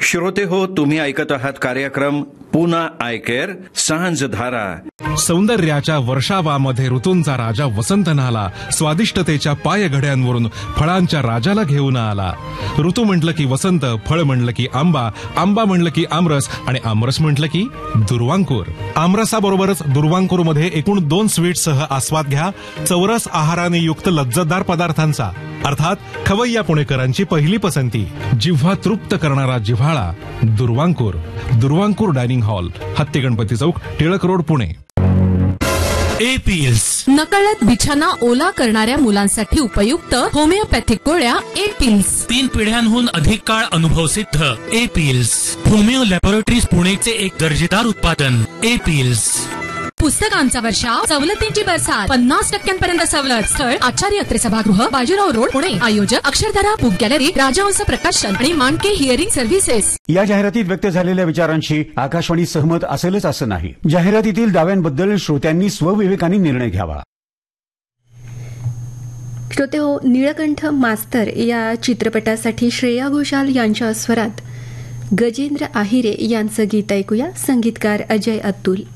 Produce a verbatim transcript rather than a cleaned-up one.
श्रोते हो, तुम्ही ऐकत आहात कार्यक्रम पुन्हा आय केअर सांज धारा. सौंदर्याच्या वर्षावामध्ये ऋतूंचा राजा वसंत नाला, स्वादिष्टतेच्या पायघड्यांवरून फळांच्या राजाला घेऊन आला. ऋतू म्हटलं की वसंत, फळ म्हटलं की आंबा, आंबा म्हटलं की आमरस आणि आमरस म्हटलं की दुर्वांकूर. आमरसाबरोबरच दुर्वांकूरमध्ये एकूण दोन स्वीटसह आस्वाद घ्या चौरस आहाराने युक्त लज्जतदार पदार्थांचा. अर्थात खवय्या पुणेकरांची पहिली पसंती, जिव्हा तृप्त करणारा जिव्हाळा दुर्वांकूर. दुर्वांकूर डायनिंग हॉल, हत्ती गणपती चौक, टिळक रोड, पुणे. एपिल्स, नकळत बिछाना ओला करणाऱ्या मुलांसाठी उपयुक्त होमिओपॅथिक गोळ्या एपिल्स. तीन पिढ्यांहून अधिक काळ अनुभव सिद्ध एपिल्स. होमिओ लॅबोरेटरीज पुणेचे एक दर्जेदार उत्पादन एपिल्स. पुस्तकांचा वर्षाव, सवलतींची बरसात, पन्नास टक्क्यांपर्यंत सवलत. स्थळ आचार्य अत्रे सभागृह, बाजीराव रोड, पुणे. आयोजक अक्षरधारा बुक गॅलरी, राजहंस प्रकाशन आणि मांडके हिअरिंग सर्व्हिसेस. या जाहिरातीत व्यक्त झालेल्या विचारांशी आकाशवाणी सहमत असेलच असं नाही. जाहिरातीतील दाव्यांबद्दल श्रोत्यांनी स्वविवेकाने निर्णय घ्यावा. श्रोते हो, नीळकंठ मास्तर या चित्रपटासाठी श्रेया घोषाल यांच्या स्वरात गजेंद्र आहिरे यांचं गीत ऐकूया. संगीतकार अजय अतुल.